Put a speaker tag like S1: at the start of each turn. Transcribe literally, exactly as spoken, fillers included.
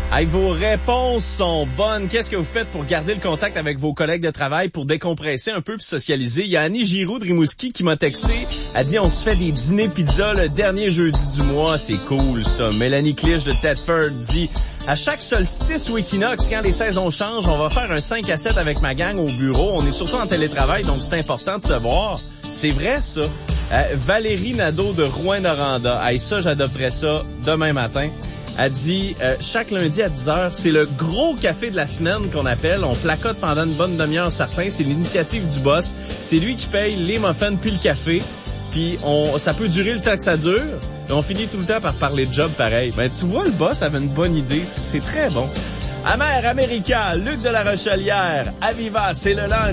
S1: Hey, vos réponses sont bonnes. Qu'est-ce que vous faites pour garder le contact avec vos collègues de travail, pour décompresser un peu puis socialiser? Il y a Annie Giroux de Rimouski qui m'a texté. Elle dit, on se fait des dîners pizza le dernier jeudi du mois. C'est cool, ça. Mélanie Clich de Thetford dit, à chaque solstice ou équinoxe, quand les saisons changent, on va faire un cinq à sept avec ma gang au bureau. On est surtout en télétravail, donc c'est important de se voir. C'est vrai, ça. Euh, Valérie Nadeau de Rouyn-Noranda. Hey, ça, j'adopterais ça demain matin. Elle dit, euh, chaque lundi à dix heures, c'est le gros café de la semaine qu'on appelle. On placote pendant une bonne demi-heure certain. C'est l'initiative du boss. C'est lui qui paye les muffins puis le café. Puis on, ça peut durer le temps que ça dure. Et on finit tout le temps par parler de job pareil. Ben tu vois, le boss avait une bonne idée. C'est très bon. Amer America, Luc de la Rochelière, Aviva, c'est le lunch.